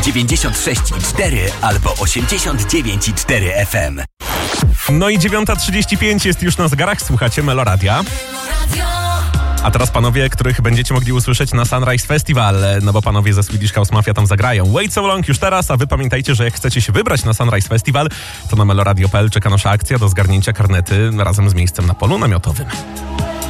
96,4 albo 89,4 FM. No i 9:35 jest już na zegarach, słuchacie Meloradia. A teraz panowie, których będziecie mogli usłyszeć na Sunrise Festival, no bo panowie ze Swedish House Mafia tam zagrają. Wait So Long już teraz, a wy pamiętajcie, że jak chcecie się wybrać na Sunrise Festival, to na meloradio.pl czeka nasza akcja do zgarnięcia karnety razem z miejscem na polu namiotowym.